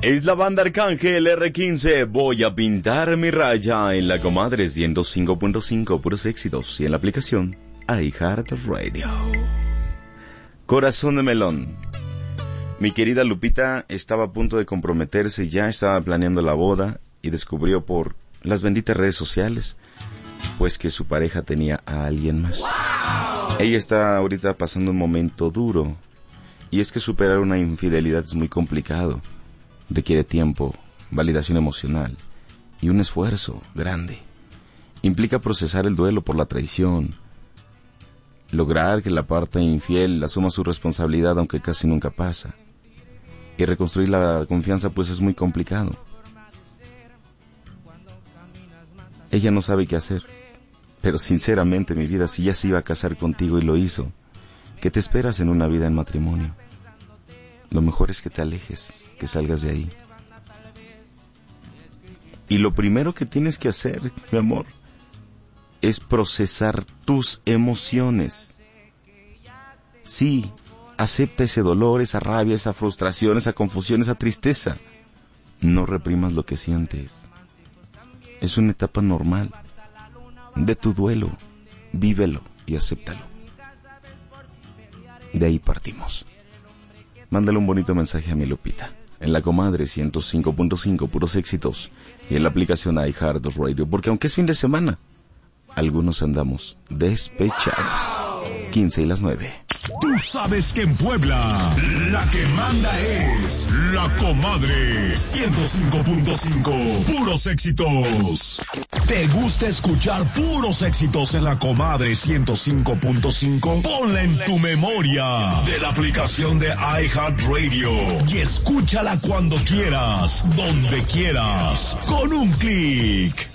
Es la banda Arcángel R15, voy a pintar mi raya en la Comadre 105.5, puros éxitos, y en la aplicación iHeartRadio. Corazón de melón. Mi querida Lupita estaba a punto de comprometerse, ya estaba planeando la boda y descubrió por las benditas redes sociales pues que su pareja tenía a alguien más. Ella está ahorita pasando un momento duro, y es que superar una infidelidad es muy complicado. Requiere tiempo, validación emocional y un esfuerzo grande. Implica procesar el duelo por la traición, lograr que la parte infiel asuma su responsabilidad, aunque casi nunca pasa, y reconstruir la confianza pues es muy complicado. Ella no sabe qué hacer, pero sinceramente, mi vida, si ya se iba a casar contigo y lo hizo, ¿qué te esperas en una vida en matrimonio? Lo mejor es que te alejes, que salgas de ahí. Y lo primero que tienes que hacer, mi amor, es procesar tus emociones. Sí, acepta ese dolor, esa rabia, esa frustración, esa confusión, esa tristeza. No reprimas lo que sientes. Es una etapa normal de tu duelo. Vívelo y acéptalo. De ahí partimos. Mándale un bonito mensaje a mi Lupita en la Comadre 105.5, puros éxitos, y en la aplicación iHeartRadio, porque aunque es fin de semana, algunos andamos despechados. 15:09. Tú sabes que en Puebla la que manda es la Comadre 105.5, puros éxitos. ¿Te gusta escuchar puros éxitos en la Comadre 105.5? Ponla en tu memoria de la aplicación de iHeartRadio y escúchala cuando quieras, donde quieras, con un clic.